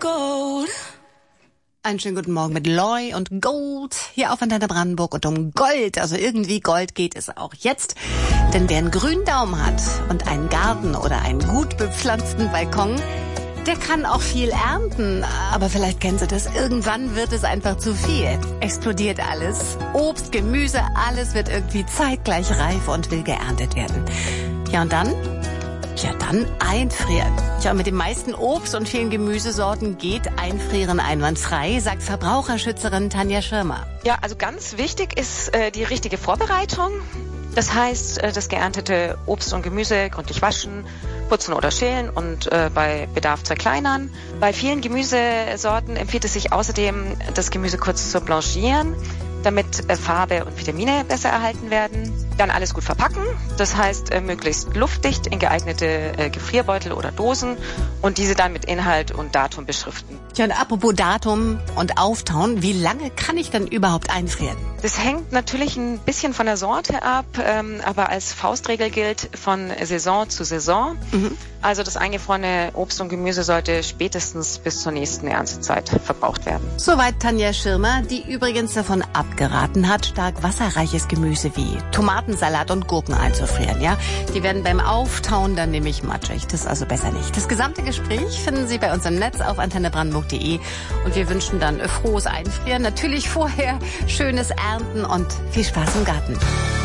gold. Einen schönen guten Morgen mit Loy und Gold hier auf Antenne Brandenburg. Und um Gold, also irgendwie Gold, geht es auch jetzt. Denn wer einen grünen Daumen hat und einen Garten oder einen gut bepflanzten Balkon, der kann auch viel ernten. Aber vielleicht kennen Sie das, irgendwann wird es einfach zu viel. Explodiert alles. Obst, Gemüse, alles wird irgendwie zeitgleich reif und will geerntet werden. Ja, und dann? Ja, dann einfrieren. Tja, mit den meisten Obst- und vielen Gemüsesorten geht Einfrieren einwandfrei, sagt Verbraucherschützerin Tanja Schirmer. Ja, also ganz wichtig ist die richtige Vorbereitung. Das heißt, das geerntete Obst und Gemüse gründlich waschen, putzen oder schälen und bei Bedarf zerkleinern. Bei vielen Gemüsesorten empfiehlt es sich außerdem, das Gemüse kurz zu blanchieren, damit Farbe und Vitamine besser erhalten werden. Dann alles gut verpacken, das heißt möglichst luftdicht in geeignete Gefrierbeutel oder Dosen und diese dann mit Inhalt und Datum beschriften. Ja, und apropos Datum und Auftauen, wie lange kann ich denn überhaupt einfrieren? Das hängt natürlich ein bisschen von der Sorte ab, aber als Faustregel gilt von Saison zu Saison. Also das eingefrorene Obst und Gemüse sollte spätestens bis zur nächsten Erntezeit verbraucht werden. Soweit Tanja Schirmer, die übrigens davon abgeraten hat, stark wasserreiches Gemüse wie Tomatensalat und Gurken einzufrieren. Ja, die werden beim Auftauen dann nämlich matschig. Das ist also besser nicht. Das gesamte Gespräch finden Sie bei uns im Netz auf antennebrandenburg.de und wir wünschen dann frohes Einfrieren. Natürlich vorher schönes Ernten und viel Spaß im Garten.